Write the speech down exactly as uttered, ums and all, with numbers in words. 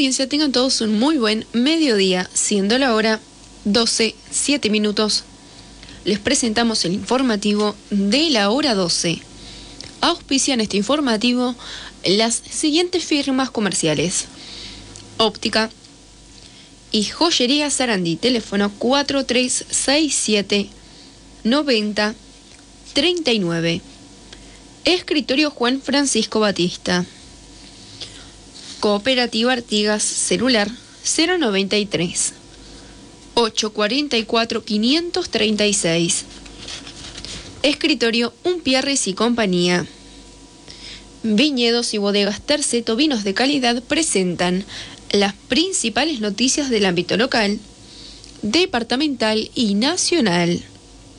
audiencia, tengan todos un muy buen mediodía, siendo la hora doce, siete minutos. Les presentamos el informativo de la hora doce. Auspician este informativo las siguientes firmas comerciales: Óptica y Joyería Sarandí, teléfono cuatro tres seis siete, noventa, treinta y nueve. Escritorio Juan Francisco Batista. Cooperativa Artigas, celular cero noventa y tres, ochocientos cuarenta y cuatro, quinientos treinta y seis. Escritorio Umpierres y Compañía. Viñedos y bodegas Terceto Vinos de Calidad presentan las principales noticias del ámbito local, departamental y nacional.